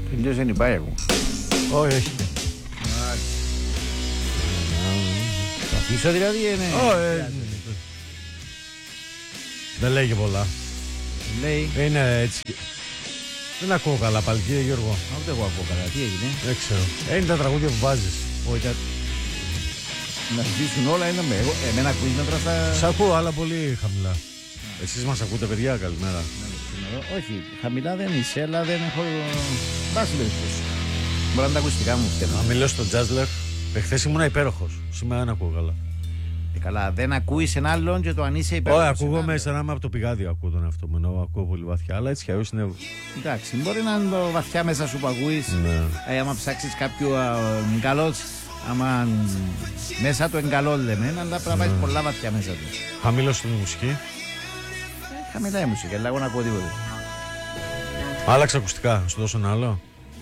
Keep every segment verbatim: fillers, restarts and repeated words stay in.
Τελειώς δεν υπάρχει ακόμα. Όχι, όχι. Θα αφήσω δηλαδή, είναι. Όχι. Δεν λέγει πολλά. Λέει. Είναι έτσι. Δεν ακούω καλά πάλι, κύριε Γιώργο. Ούτε εγώ ακούω καλά. Τι έγινε? Δεν ξέρω. Είναι τα τραγούδια που βάζεις. Όχι, τα... Να ζήσουν όλα είναι με εγώ. Εμένα ακούεις μέτρα στα... Σ' ακούω, αλλά πολύ χαμηλά. Εσείς μας ακούτε, παιδιά, καλημέρα. Όχι, χαμηλά δεν είσαι, αλλά δεν έχω... Βάση περίπτωση. Μπορεί να τα ακουστικά μου φταίει. Να μιλήσω στον Τζάσλερ. Εχθές ήμουν υπέροχος. Σήμερα δεν ακούω καλά. Ε, καλά, δεν ακούεις έναν άλλον και το αν είσαι υπέροχος. Όχι, ακούγομαι σαν να είμαι από το πηγάδι. Ακούω τον εαυτό μου. Ενώ ακούω πολύ βαθιά. Αλλά έτσι κι αλλιώς είναι. Εντάξει, μπορεί να είναι το βαθιά μέσα σου που ακούεις. Ναι. Ε, άμα ψάξεις κάποιο καλό, άμα μέσα του εγκαλό λέμε, αλλά πρέπει να πάει πολλά βαθιά μέσα του. Χαμήλωσε την μουσική. Ε, χαμηλά η μουσική, αλλά εγώ να ακούω τίποτα. Άλλαξε ακουστικά. Σου δώσω ένα άλλο.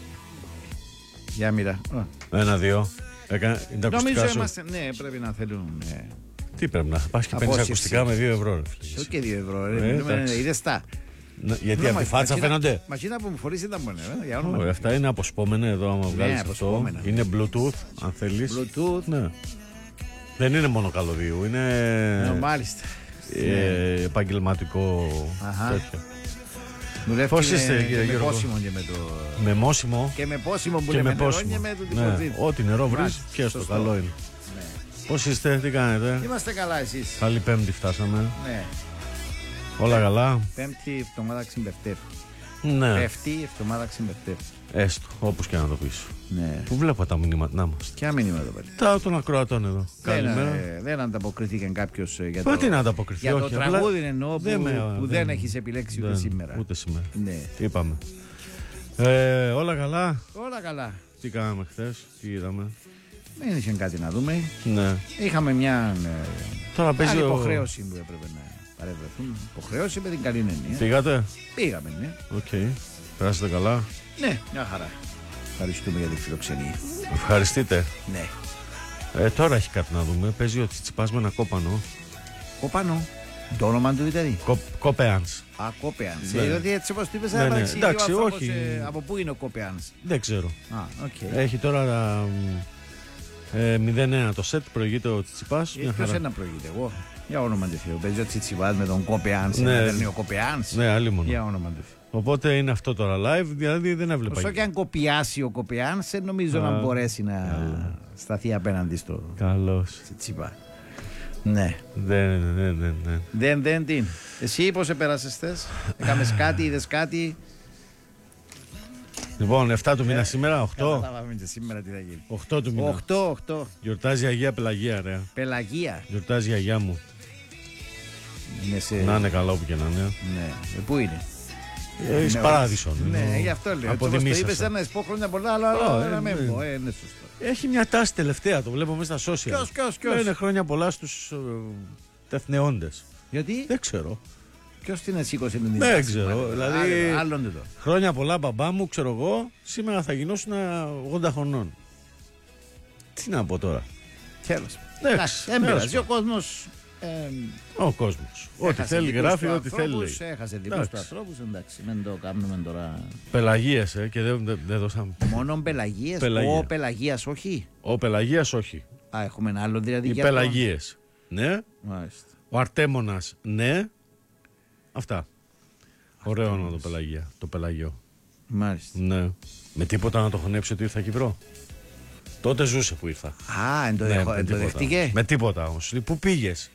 Για μοίρα. Ένα-δύο. Έκανε, είναι τα νομίζω ακουστικά σου. είμαστε, ναι, πρέπει να θέλουν. Ναι. Τι πρέπει να πας και παίρνεις ακουστικά με δύο ευρώ. Όχι και δύο ευρώ. Ε, είδες τα. Να, γιατί από τη φάτσα φαίνονται. Μαχίνα που μου φορείς ήταν μόνο. Oh, αυτά είναι αποσπόμενα εδώ. Άμα βγάλεις αυτό. Είναι Bluetooth, αν θέλεις. Bluetooth. Ναι. Δεν είναι μόνο καλωδίου. Είναι. No, μάλιστα. Ε, επαγγελματικό τέτοιο. Πώς είστε, κύριε Γιώργο? Με πόσιμο και με το. Με μόσιμο. Και με πόσιμο που και λέμε με νερό πόσιμο. και με το Ναι. τυποτζίδι. Ό,τι νερό βρεις, πιες το. Καλό είναι. Ναι. Πώς είστε, τι κάνετε? Είμαστε καλά εσείς. Καλή Πέμπτη φτάσαμε. Ναι. Όλα καλά. Πέμπτη εβδομάδα ξυμπευτεύει. Ναι. Πέφτει εβδομάδα ξυμπευτεύει. Έστω, όπως και να το πεις. Ναι. Που βλέπω τα μηνύματα να μας. Ποια μήνυμα εδώ πέρα? Τα των ακροατών εδώ. Δεν, Καλημέρα. ε, δεν ανταποκρίθηκε κάποιος ε, για το, Μα τι να ανταποκριθεί, για το όχι, τραγούδι απλά- εννοώ που δεν δεν, με- που δεν- δεν έχεις επιλέξει ούτε Δεν- σήμερα. Ούτε σήμερα. Ναι. Τι είπαμε. Ε, όλα καλά. Όλα καλά. Τι κάναμε χθες, τι είδαμε. Δεν είχε κάτι να δούμε. Ναι. Είχαμε μια ε, Τώρα παίζει άλλη ο... υποχρέωση που έπρεπε να παρευρεθούν. Υποχρέωση με την καλή έννοια. Πήγατε. Πήγαμε, ναι. Οκ. Περάσατε καλά. Ναι, μια χαρά. Ευχαριστούμε για τη φιλοξενία. Ευχαριστείτε. Ναι. Ε, τώρα έχει κάτι να δούμε. Παίζει ο Τσιτσιπάς με ένα κόπανο. Κοπάνο. Το όνομα του δηλαδή. Κο, Κόπεανς. Α, Κόπεανς. Ναι. Δηλαδή έτσι όπως το είπες, Ναι, θα ναι. παρεξηγεί ο Εντάξει, άνθρωπος, όχι. ε, από πού είναι ο Κόπεανς. Δεν ξέρω. Α, οκ. Έχει τώρα ε, μηδέν ένα το σετ. Προηγείται ο Τσιτσιπάς. Ε, Μια ποιος χαρά. ένα προηγείται, εγώ. Για όνομα του Θεού. Παίζει ο Τσιτσιπάς με τον Κόπεανς. Ναι. Ναι. Παίρνει ο Κόπεανς. Ναι, άλλη μόνο. Για όνομα του Θεού. Οπότε είναι αυτό τώρα live. Δηλαδή δεν έβλεπα. Όσο και αν κοπιάσει ο Κόπεανς, δεν νομίζω Α, να μπορέσει να καλά. σταθεί απέναντι στο Καλώς. Τσιτσιπά. Ναι. Δεν, δεν, δεν, δεν. Δεν, δεν, τι. Εσύ πώς επέρασες χθες? Έκαμες κάτι, είδες κάτι? Λοιπόν, εφτά του μήνα σήμερα, οκτώ. Καταλάβαμε και σήμερα τι θα γίνει. οκτώ του μήνα. οκτώ, οκτώ. Γιορτάζει η Αγία Πελαγία, ρε. Πελαγία. Γιορτάζει η Αγία μου. Είναι σε... Να είναι καλά όπου και να είναι. Ναι. Ε, πού είναι? Ε, εις Ναι, Παράδεισον. Ναι, είναι ο- γι' αυτό λέω. από Έτσι όπως το Δημήσασα. είπες, ένα εσπό χρόνια πολλά, αλλά Ω, αλλά ε, να μην ναι. πω. Ε, είναι σωστό. Έχει μια τάση τελευταία, το βλέπω μέσα στα social. Ποιος, ποιος, ποιος? Λένε χρόνια πολλά στους ε, τεθνεόντες. Γιατί? Δεν ξέρω. Ποιος την σήκωσε την Δεν τάξη, ξέρω, μάλλον. δηλαδή- Άλλο- Άλλον δεν το. Χρόνια πολλά μπαμπά μου, ξέρω εγώ, σήμερα θα γινώσουν ογδόντα χρονών. Τι να πω τώρα. Τέλος. Εντάξει, Εντάξει, δεν τέλος πειράζει. Ο πάντων. κόσμος ε, Ο κόσμος. Ό,τι έχασε θέλει δικούς γράφει, του ό,τι θέλει ανθρώπους, λέει. Έχασε δικούς του Εντάξει. ανθρώπους, εντάξει. Δεν το κάνουμε τώρα. Πελαγίες, ε, και δεν, δεν, δεν δώσαμε. Μόνο Πελαγίες. Πελαγία. Ο Πελαγίας, όχι. Ο Πελαγίας όχι. Α, έχουμε ένα άλλο δηλαδή. Οι για τον- Πελαγίες. Ναι. Μάλιστα. Ο Αρτέμονας, ναι. Αυτά. Ωραίο όνομα το Πελαγία. Το Πελαγιό. Μάλιστα. Ναι. Με τίποτα να το χωνέψει ότι ήρθα Κυπρό. Τότε ζούσε που ήρθα. Α, εν το, Ναι, δεχο- με εν το τίποτα. δεχτήκε. Με τίποτα όμως. Πού πήγες?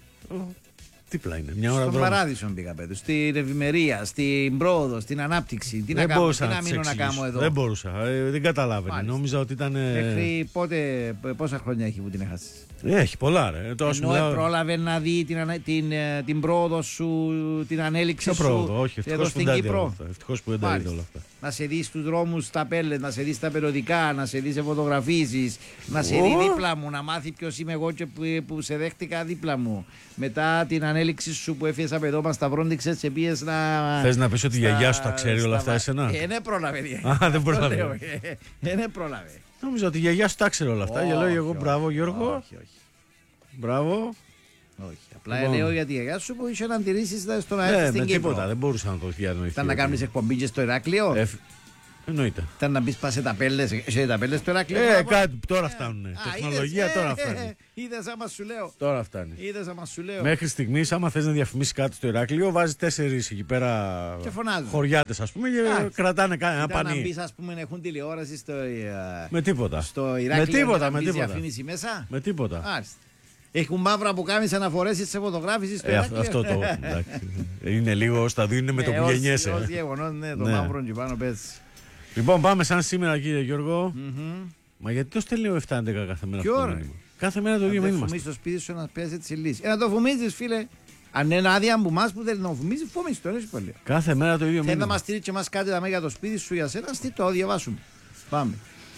Δίπλα είναι. Μια ώρα Στον δρόμο. Παράδεισο πήγα πέτω. Στην ευημερία, στην πρόοδο, στην ανάπτυξη. Τι να Δεν κάνω, τι μπορούσα να να τις μείνω να εξηγήσω. κάνω εδώ. Δεν μπορούσα. Ε, δεν καταλάβαινε. Μάλιστα. Νόμιζα ότι ήταν. ε, Μέχρι πότε, πόσα χρόνια έχει που την έχασε. Έχει πολλά, ρε. Τώρα σου Ενώ μιλάω- πρόλαβε να δει την, ανα- την, ε, την πρόοδο σου, την ανέλυξη Ποιο σου πρόοδο, όχι. εδώ Ευτυχώς που στην δεν τα είδε όλα Κύπρο. αυτά. Ευτυχώς που δεν τα είδε Μάλιστα. όλα αυτά. Να σε δει στους δρόμους στα πέλετ, να σε δει στα περιοδικά, να σε δει σε φωτογραφίσεις, να σε δει Ω. δίπλα μου, να μάθει ποιος είμαι εγώ και που, που σε δέχτηκα δίπλα μου. Μετά την ανέλυξη σου που έφυγες από εδώ, μας τα βρόντιξες και πήγες να. Θες να πεις ότι η στα- γιαγιά σου τα ξέρει όλα στα- αυτά εσένα? Ε, ναι, πρόλαβε. Α, δεν Αυτό πρόλαβε. λέω, ε, ε, ναι, πρόλαβε. Νόμιζα ότι η γιαγιά σου τα ξέρει όλα αυτά. Και λέω Όχι, εγώ όχι, μπράβο Γιώργο. Όχι, όχι. Μπράβο. όχι. Απλά Λοιπόν. λέω για τη γιαγιά σου που είχε να αντιρρήσεις στον Ναι, αέρα με στην Κύπρο. τίποτα. Δεν μπορούσα να το διανοηθεί. Ήταν να ότι- κάνεις εκπομπή και στο Ηράκλειο. Ε, Εννοείται. Ήταν να μπει πα σε ταπέλες, σε ταπέλες το Ηράκλειο. Ε, κάτι τώρα φτάνουν. Τεχνολογία είδες, τώρα ε, φτάνει. Είδες άμα σου λέω. Τώρα φτάνει. Είδες άμα σου λέω. Μέχρι στιγμή, άμα θε να διαφημίσει κάτι στο Ηράκλειο, βάζει τέσσερι εκεί πέρα χωριάτες, α πούμε, και Ά, κρατάνε ένα πανί. πανί. Να μπει, α πούμε, έχουν τηλεόραση στο, με τίποτα. στο Ηράκλειο. Με τίποτα, με να τίποτα. διαφήμιση μέσα. Με τίποτα. Άριστα. Έχουν μαύρα που κάνει να φορέσει σε φωτογράφηση στο ε, Ηράκλειο. Αυτό το. Είναι λίγο στα δύο, είναι με το που γεννιέσαι. Ως γεγονός, ναι, το Ναι. μαύρο και πάνω πες. Λοιπόν, πάμε σαν σήμερα, κύριε Γιώργο. Μμμ. Μα γιατί το στέλνει ο επτά έντεκα κάθε μέρα Ποιο αυτό το ρε? μήνυμα? Κάθε μέρα το Αν ίδιο δεν μήνυμα. φουμίζεις στο σπίτι σου να πέσει έτσι λύση. Ε, να το φουμίζεις, φίλε. Αν είναι άδεια από εμάς που θέλει να φουμίζει, φουμίζει το, έτσι πολύ. Κάθε μέρα το ίδιο Θέλει να μήνυμα. μας στείλει και μας κάτι για το σπίτι σου για σένα, στείλ το, διαβάσουμε. Πάμε.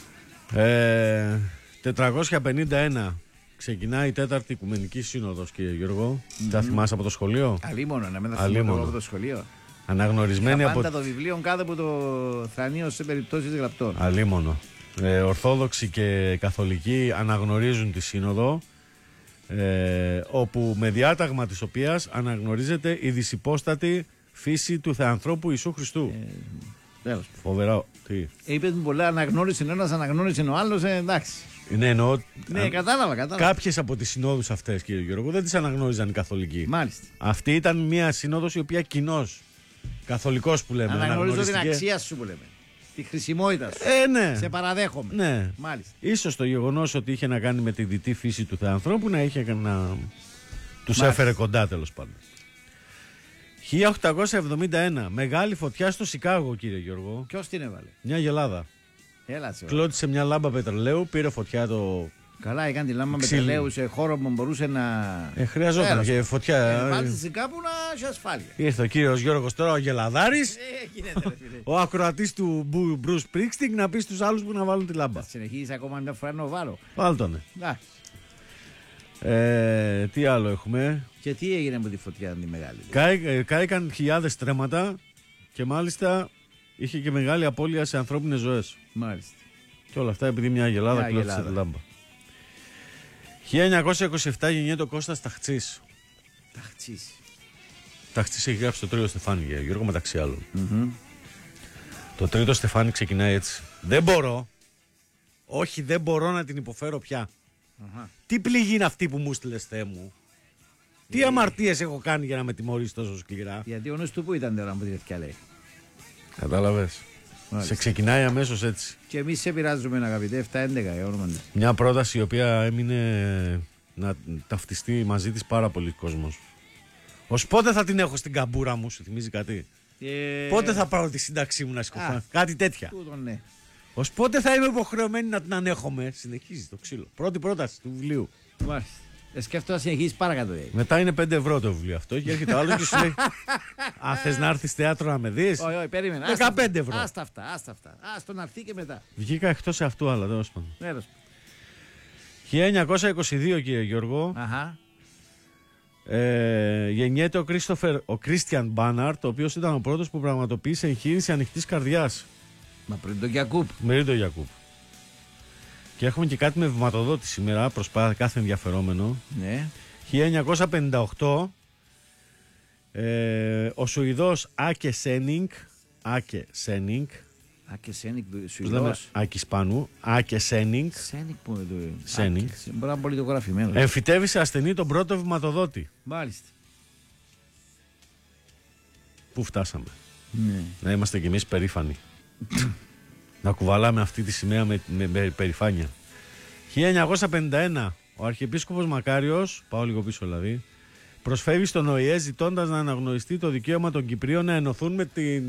Ε, τετρακόσια πενήντα ένα ξεκινάει η τέταρτη Οικουμενική Σύνοδος, κύριε Γιώργο. Mm-hmm. Τα θυμάσαι από το σχολείο. Αλίμονο, να μην τα Αλίμονο. θυμάμαι από το σχολείο. Αναγνωρισμένη Είχα από. πάντα το βιβλίο κάτω από το θρανείο σε περιπτώσεις γραπτών. Αλίμονο. Ε, Ορθόδοξοι και Καθολικοί αναγνωρίζουν τη Σύνοδο, ε, όπου με διάταγμα της οποίας αναγνωρίζεται η δυσυπόστατη φύση του Θεανθρώπου Ιησού Χριστού. Ε, τέλος. Φοβερά. Τι. Είπε μου πολλά, αναγνώρισε ο ένας, αναγνώρισε ο άλλος, ε, εντάξει. Ναι, εννοώ. Ναι, αν- κατάλαβα, κατάλαβα. Κάποιες από τις συνόδους αυτές, κύριε Γιώργο, δεν τις αναγνώριζαν οι Καθολικοί. Μάλιστα. Αυτή ήταν μια σύνοδος η οποία κοινός, καθολικός που λέμε, Αναγνωρίζω την αναγνωριστηκε. αξία σου που λέμε. Τη χρησιμότητα σου. Ε, ναι. Σε παραδέχομαι. Ναι. Μάλιστα. Ίσως το γεγονός ότι είχε να κάνει με τη δυτή φύση του Θεανθρώπου να είχε να τους Μάλιστα. έφερε κοντά, τέλος πάντων. χίλια οκτακόσια εβδομήντα ένα, μεγάλη φωτιά στο Σικάγο, κύριε Γιώργο. Ποιος την έβαλε? Μια γελάδα. Έλα σε. Κλώτησε μια λάμπα πετρελαίου, πήρε φωτιά το. Καλά, έκανε τη λάμπα Ξύλινη. πετρελαίου σε χώρο που μπορούσε να. Ε, χρειαζόταν Έλα, και φωτιά. Ε, Ε, Βάλτε κάπου να έχει ασφάλεια. Ήρθε ο κύριος Γιώργος τώρα, ο γελαδάρης, Ε, γίνεται, ρε φίλε. ο ακροατής του Μπρους Πρίξτινγκ, να πει στους άλλους που να βάλουν τη λάμπα. Θα συνεχίσει ακόμα μια φορά να βάλω. Βάλτονε. Εντάξει. Ε, τι άλλο έχουμε. Και τι έγινε με τη φωτιά τη μεγάλη? Κάη, ε, κάηκαν χιλιάδες τρέματα και μάλιστα είχε και μεγάλη απώλεια σε ανθρώπινες ζωές. Μάλιστα. Και όλα αυτά επειδή μια γελάδα Μια κλώτσισε τη γελάδα. λάμπα. χίλια εννιακόσια είκοσι επτά γεννιέται ο Κώστας Ταχτσής. Τα χτσίσει. Ταχτσής έχει γράψει το τρίτο στεφάνι, για Γιώργο, μεταξύ άλλων. Mm-hmm. Το τρίτο στεφάνι ξεκινάει έτσι. Δεν μπορώ, όχι δεν μπορώ να την υποφέρω πια. Uh-huh. Τι πληγή είναι αυτή που μου στείλες, Θεέ μου. Τι αμαρτίες έχω κάνει για να με τιμωρείς τόσο σκληρά. Γιατί ο νους του που ήταν τώρα που τη θετιά λέει. Κατάλαβες. Μάλιστα. Σε ξεκινάει αμέσως έτσι. Και εμείς σε πειράζουμε αγαπητέ, επτά έντεκα για όνομα. Μια πρόταση η οποία έμεινε να ταυτιστεί μαζί της πάρα πολύ κόσμος. Ως πότε θα την έχω στην καμπούρα μου, σου θυμίζει κάτι? Ε... Πότε θα πάρω τη σύνταξή μου να σκοφάνω, Α. κάτι τέτοια. Τούτο, ναι. Ως πότε θα είμαι υποχρεωμένη να την ανέχομαι, συνεχίζει το ξύλο. Πρώτη πρόταση του βιβλίου. Μάλιστα. Ε, σκέφτομαι να συνεχίσει παρακάτω. λέει. Μετά είναι πέντε ευρώ το βιβλίο αυτό και έρχεται ο άλλος και σου λέει: αν θες να έρθεις θέατρο να με δεις. Όχι, όχι, περίμενε. δεκαπέντε ευρώ. Άστα αυτά, άστα αυτά. Άστο να έρθει και μετά. Βγήκα εκτός αυτού, αλλά τέλος πάντων. Μέρος. χίλια εννιακόσια είκοσι δύο, κύριε Γιώργο, Αχα. ε, γεννιέται ο, Κρίστοφερ, ο Κρίστιαν Μπάναρτ, ο οποίος ήταν ο πρώτος που πραγματοποίησε εγχείρηση ανοιχτής καρδιάς. Μα πριν τον Γιακούπ. Με τον Γιακούπ. Και έχουμε και κάτι με βηματοδότη σήμερα προς πά- κάθε ενδιαφερόμενο. Ναι. χίλια εννιακόσια πενήντα οκτώ, ε, ο Σουηδός Άκε Σένινγκ, Άκε Σένινγκ, Α, και Σένικ του πώς λέμε, Σουηδός. Άκη Σπάνου, Άκε Σένινγκ, Σένικ που είναι το. Σένικ. Α, και- Μπορεί να είναι πολύ το γραφημένο. εμφυτεύει σε ασθενή τον πρώτο βηματοδότη. Μάλιστα. Πού φτάσαμε. Ναι. Να είμαστε κι εμείς περήφανοι. Να κουβαλάμε αυτή τη σημαία με, με, με περηφάνεια. χίλια εννιακόσια πενήντα ένα, ο Αρχιεπίσκοπος Μακάριος, πάω λίγο πίσω δηλαδή, προσφεύγει στον ΟΗΕ ζητώντας να αναγνωριστεί το δικαίωμα των Κυπρίων να ενωθούν με την.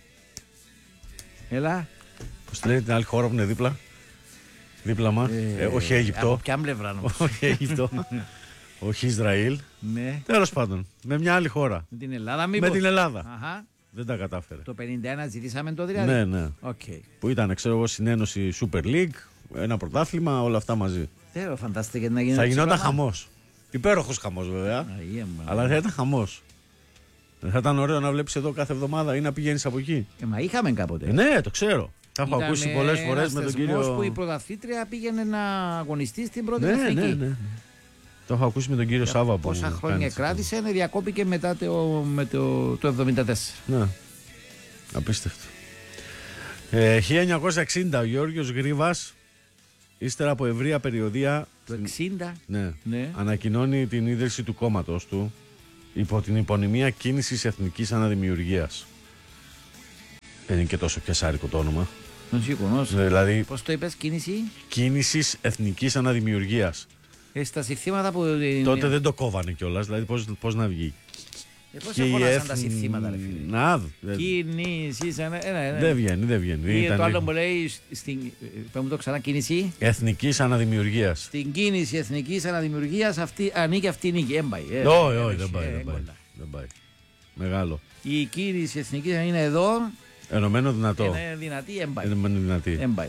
Έλα. Πώς τη λένε την άλλη χώρα που είναι δίπλα. Δίπλα μα. Ε, όχι Αίγυπτο. Από ποια πλευρά όμως. Όχι Αίγυπτο. Όχι Ισραήλ. Ναι. Τέλος πάντων. Με μια άλλη χώρα. Με την Ελλάδα μήπως. Με την Ελλάδα. Αχα. Δεν τα κατάφερε. Το πενήντα ένα ζητήσαμε το δηλαδή. Ναι, ναι. Οκ. Που ήταν, ξέρω εγώ, συνένωση Super League, ένα πρωτάθλημα, όλα αυτά μαζί. Θέλω φανταστείτε και να γίνει. Θα ένα γινόταν ψηλό χαμός. Υπέροχος χαμός βέβαια. Αγία μου. Αλλά θα ήταν χαμός. Δεν θα ήταν ωραίο να βλέπεις εδώ κάθε εβδομάδα ή να πηγαίνεις από εκεί. Ε, μα είχαμε κάποτε. Ε, ναι, το ξέρω. Τα έχω Ήταν, ακούσει ε, πολλές φορές ένας με τον θεσμός κύριο. που η πρωταθλήτρια πήγαινε να αγωνιστεί στην πρώτη Ναι, εθνική. ναι, ναι. Το έχω ακούσει με τον κύριο Σάβα που. Πόσα κάνει χρόνια αυτό. κράτησε, ναι, διακόπηκε μετά το, με το, το εβδομήντα τέσσερα. Ναι. Απίστευτο. Ε, χίλια εννιακόσια εξήντα ο Γιώργος Γρίβας, ύστερα από ευρεία περιοδία, Το εξήντα. ναι, Ναι. ανακοινώνει την ίδρυση του κόμματος του υπό την υπονυμία Κίνησης Εθνικής Αναδημιουργίας. Δεν είναι και τόσο πιασάρικο το όνομα. Τον σηκωνός. Δηλαδή, Πώς το είπες, κίνηση. Κίνησης Εθνικής Αναδημιουργίας. Ε, στα συστήματα που. Τότε δεν το κόβανε κιόλας, δηλαδή πώς, πώς να βγει. Ε, πώς Και η εφώνασαν τα έθν- συστήματα, ρε φίλε. Να, δεν- Κίνηση. Ένα, ένα, ένα. δεν βγαίνει, δεν βγαίνει. Ή Ήταν το άλλο που λέει. Στην, πες μου το ξανά, κίνηση. Εθνικής Αναδημιουργίας. Στην κίνηση εθνικής αναδημιουργίας αυτή, ανήκει αυτή η νίκη. Έμπαει. Ε, Όχι, ε, όχι, ε, δεν πάει, ε, δεν πάει. κολλά. Δεν πάει. Μεγάλο. Η κίνηση εθνικής είναι εδώ. Ενωμένο δυνατό. Είναι δυνατή, έμπαει. Ενωμένο δυνατή. Έμπαει.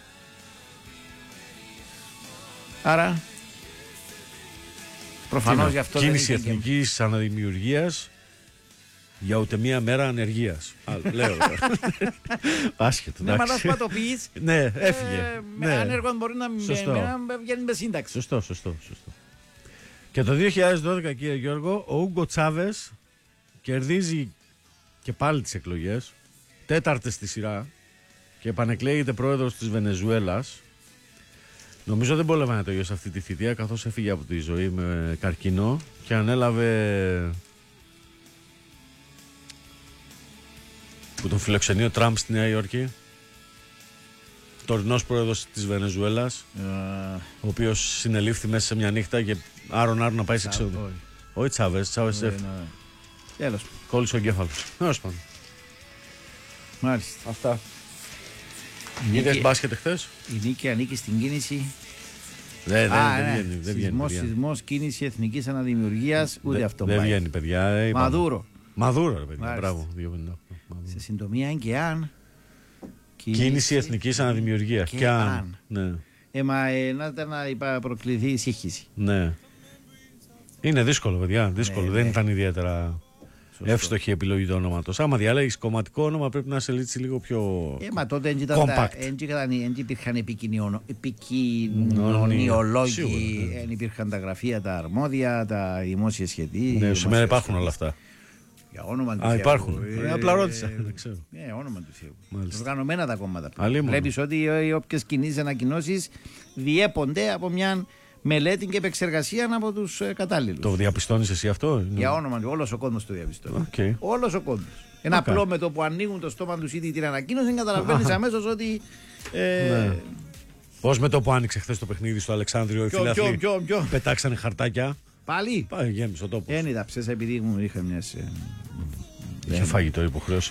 Άρα. Προφανώς γι' αυτό δεν Κίνηση είναι και- Εθνικής Αναδημιουργίας για ούτε μία μέρα ανεργίας. Α, λέω. Άσχετο. Ναι, μα να εντάξει. σπατοποιείς. Ναι, έφυγε. Ε, με Ναι. άνεργο μπορεί να με- Σωστό. με- να βγαίνει με σύνταξη. Σωστό, σωστό, σωστό. Και το δύο χιλιάδες δώδεκα, κύριε Γιώργο, ο Ούγκο Τσάβες κερδίζει και πάλι τις εκλογές, τέταρτες στη σειρά, και επανεκλέγεται πρόεδρος της Βενεζουέλας. Νομίζω δεν μπόρευε να τελειώσει αυτή τη θητεία, καθώς έφυγε από τη ζωή με καρκίνο και ανέλαβε που τον φιλοξενεί ο Τραμπ στη Νέα Υόρκη, τωρινός πρόεδρος της Βενεζουέλας, ο οποίος συνελήφθη μέσα σε μια νύχτα και άρον άρον να πάει σε εξόδιο. όχι. Όχι Τσάβες, Τσάβες έφυγε. Τέλος. Κόλλησε ο εγκέφαλο. Τέλος πάντων. Μάλιστα. Αυτά. Η Είδες νίκη- μπάσκετ εχθές? Η νίκη ανήκει στην κίνηση. Δεν, δεν, Α, δεν ναι. βγαίνει. Δεν βγαίνει, Σεισμός, παιδιά. σεισμός, κίνηση εθνικής αναδημιουργίας, ούτε Δεν- αυτό Δεν πάει. βγαίνει, παιδιά. ε, είπαμε. Μαδούρο. Μαδούρο, ρε παιδιά. Μάλιστα. Μπράβο. δύο πενήντα οκτώ. Μαδούρο. Σε συντομία είναι και αν. Κίνηση εθνικής αναδημιουργίας. και Και αν. αν. Ναι. Ε, μα ε, να ήταν να υπα- προκληθεί η σύγχυση. ναι. Είναι δύσκολο, παιδιά. Δύσκολο. Ναι, δεν ναι. ήταν ιδιαίτερα Σωστό. εύστοχη η επιλογή του όνοματος. Άμα διαλέγεις κομματικό όνομα, πρέπει να είσαι έτσι λίγο πιο. Ε, μα τότε δεν ήταν τα- Compact. δεν ήταν- δεν υπήρχαν επικοινωνιολόγοι, Σίγουρα, ναι. δεν υπήρχαν τα γραφεία, τα αρμόδια, τα δημόσια σχετή. Ναι, σήμερα υπάρχουν όλα αυτά. Για όνομα του Α, Θεού. υπάρχουν. Ε, Ε, απλά ρώτησα. Δεν ξέρω. Ε, όνομα του Θεού. Μάλιστα. Οργανωμένα τα κόμματα. Αλλήμον. Βλέπει ότι όποιε κινήσει ανακοινώσει διέπονται από μια μελέτη και επεξεργασία από του κατάλληλου. Το διαπιστώνεις εσύ αυτό? Για όνομα του, όλο ο κόσμο το διαπιστώνει. Οκ. Όλο ο κόσμο. Ένα Οκ. απλό με το που ανοίγουν το στόμα του ήδη την ανακοίνωση, καταλαβαίνει αμέσω ότι. Ε, Ναι. Πώς με το που άνοιξε χθες το παιχνίδι στο Αλεξάνδριο οι Ποιο, φιλάθλοι ποιο, ποιο, ποιο. πετάξανε χαρτάκια. Πάλι. Πάει, γέμισε ο τόπος. Δεν είδα ψέσα επειδή μου είχα μια. Είχε φαγητό υποχρέωση.